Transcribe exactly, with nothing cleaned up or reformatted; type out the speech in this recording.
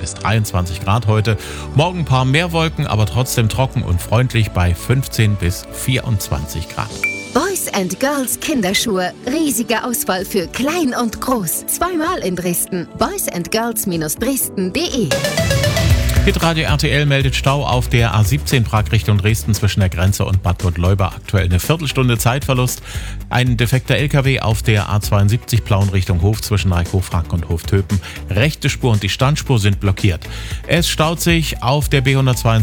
bis dreiundzwanzig Grad heute. Morgen ein paar mehr Wolken, aber trotzdem trocken und freundlich bei fünfzehn bis vierundzwanzig Grad. Boys and Girls Kinderschuhe. Riesige Auswahl für klein und groß. Zweimal in Dresden. boys and girls Dresden punkt de. Hitradio R T L meldet Stau auf der A siebzehn Prag Richtung Dresden zwischen der Grenze und Bad Gottleuba. Aktuell eine Viertelstunde Zeitverlust. Ein defekter L K W auf der A zweiundsiebzig Plauen Richtung Hof zwischen Reikhof-Frank und Hoftöpen. Rechte Spur und die Standspur sind blockiert. Es staut sich auf der B hundertzweiundzwanzig